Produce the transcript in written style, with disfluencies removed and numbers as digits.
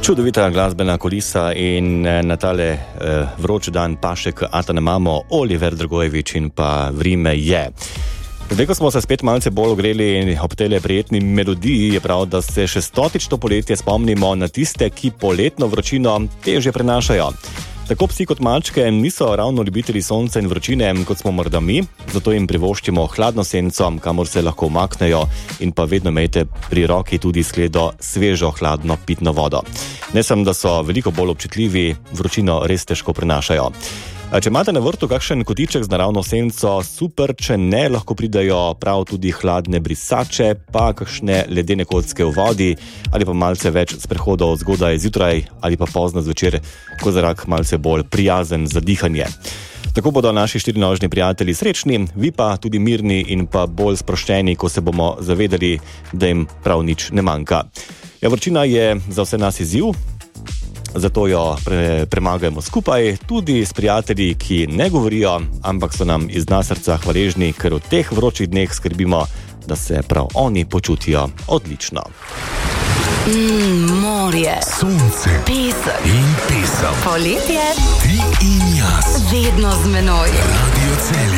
Čudovita glasbena kulisa in na tale vroč dan paše k Atane mamo Oliver Dragojevič in pa Vrime je. Zdaj, ko smo se spet malce bolj ogreli ob tele prijetni melodiji, je prav, da se še stotično poletje spomnimo na tiste, ki poletno vročino težje prenašajo. Tako psi kot mačke niso ravno ljubitelji sonca in vročine, kot smo morda mi, zato jim privoščimo hladno senco, kamor se lahko umaknejo in pa vedno imejte pri roki tudi skledo svežo hladno pitno vodo. Ne samo, da so veliko bolj občutljivi, vročino res težko prenašajo. Če imate na vrtu kakšen kotiček z naravno senco, super, če ne, lahko pridajo prav tudi hladne brisače, pa kakšne ledene kocke v vodi ali pa malce več sprehodov zgodaj zjutraj ali pa pozno zvečer, ko zrak malce bolj prijazen za dihanje. Tako bodo naši štirinožni prijatelji srečni, vi pa tudi mirni in pa bolj sproščeni, ko se bomo zavedali, da jim prav nič ne manjka. Ja, vročina je za vse nas izziv, zato jo premagajmo skupaj, tudi s prijatelji, ki ne govorijo, ampak so nam iz dna srca hvaležni, ker v teh vročih dneh skrbimo, da se prav oni počutijo odlično. Morje, sonce, pesek in pesem. Poletje, Ti in jaz. vedno z menoj. Radio Celje.